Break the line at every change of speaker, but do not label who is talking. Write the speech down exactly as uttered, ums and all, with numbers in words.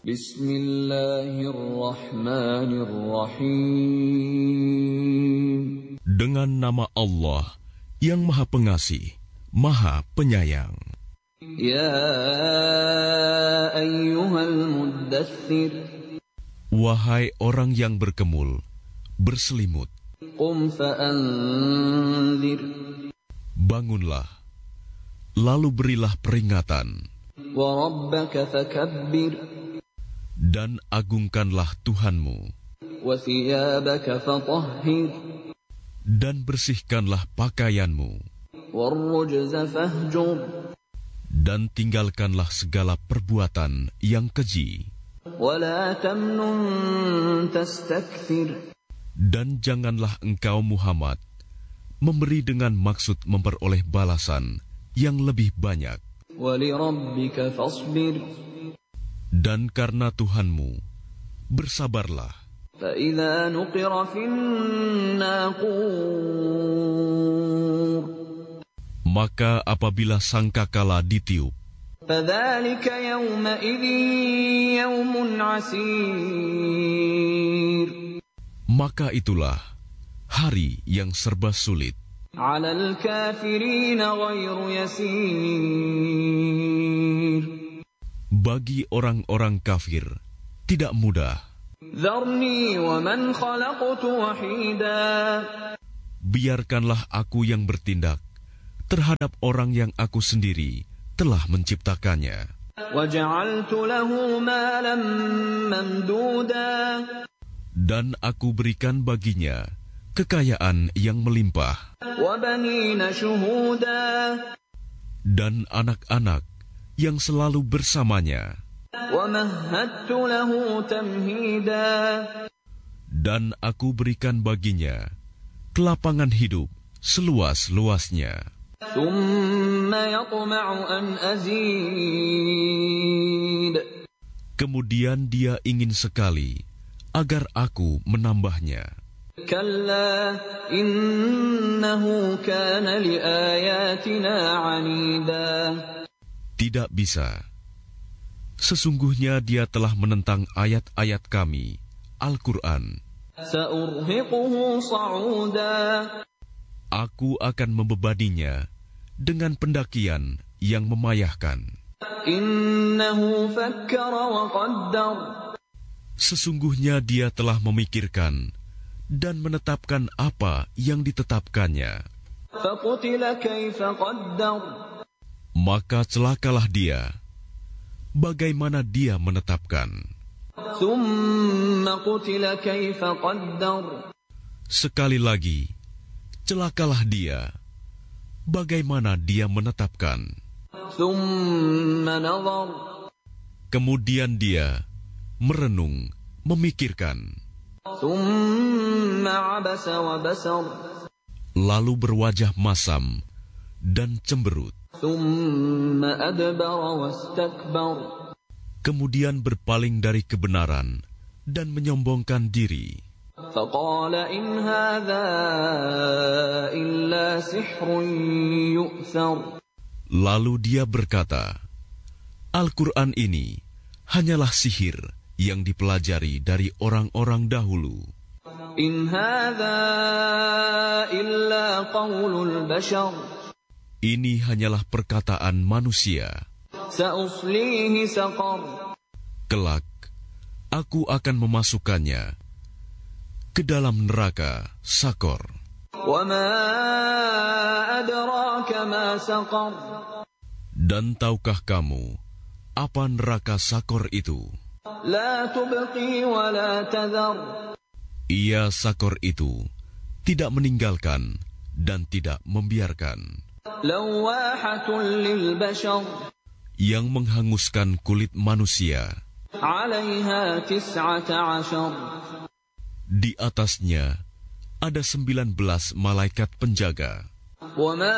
Bismillahirrahmanirrahim. Dengan nama Allah yang Maha Pengasih, Maha Penyayang.
Ya ayyuhal muddaththir.
Wahai orang yang berkemul, berselimut.
Qum fa'anzir.
Bangunlah, lalu berilah peringatan.
Wa rabbaka fakabbir.
Dan agungkanlah Tuhanmu.
Wa thiyabaka fatahhir.
Dan bersihkanlah pakaianmu.
Warrujza fahjur.
Dan tinggalkanlah segala perbuatan yang keji.
Wala tamnun tastakthir.
Dan janganlah engkau Muhammad memberi dengan maksud memperoleh balasan yang lebih banyak.
Walirabbika fasbir.
Dan karena Tuhanmu, bersabarlah.
Fa'idha nuqira fin naqur.
Maka apabila sangkakala ditiup,
fadzalika yawma'idhin yawmun 'asir.
Maka itulah hari yang serba sulit.
'Alal kafirina ghairu yasir.
Bagi orang-orang kafir tidak mudah.
Dharni wa man khalaqtu wahida.
Biarkanlah aku yang bertindak terhadap orang yang aku sendiri telah menciptakannya.
Waja'altu lahu malan mamduda.
Dan aku berikan baginya kekayaan yang melimpah.
Wa banina shuhuda.
Dan anak-anak yang selalu bersamanya.
Wa mahhattu lahu tamhida.
Dan aku berikan baginya kelapangan hidup seluas-luasnya. Kemudian dia ingin sekali agar aku menambahnya.
Kalla innahu kana liayatina 'anida.
Tidak bisa. Sesungguhnya dia telah menentang ayat-ayat kami, Al-Quran.
Sa'urhiquhu sa'uda.
Aku akan membebaninya dengan pendakian yang memayahkan.
Innahu fakkara wa qaddar.
Sesungguhnya dia telah memikirkan dan menetapkan apa yang ditetapkannya.
Faqutila kaifa qaddar.
Maka celakalah dia. Bagaimana dia menetapkan?
Thumma qutila kaifa qaddar.
Sekali lagi, celakalah dia. Bagaimana dia menetapkan?
Thumma nazar.
Kemudian dia merenung, memikirkan.
Thumma abasa wa basar.
Lalu berwajah masam dan cemberut.
Thumma adbara wastakbar.
Kemudian berpaling dari kebenaran dan menyombongkan diri.
Faqala in hadza illa sihrun yu'thar.
Lalu dia berkata, Al-Quran ini hanyalah sihir yang dipelajari dari orang-orang dahulu.
In hadza illa qaulul bashar.
Ini hanyalah perkataan manusia.
Sa'uslihi saqar.
Kelak, aku akan memasukkannya ke dalam neraka Sakor.
Wa ma adraka ma saqar.
Dan tahukah kamu apa neraka Sakor itu?
La tubqi wa la tadhar.
Ia Sakor itu tidak meninggalkan dan tidak membiarkan.
Lawahatun lil bashar.
Yang menghanguskan kulit manusia.
'Alaiha tis'ata 'ashar.
Di atasnya ada sembilan belas malaikat penjaga.
Wa ma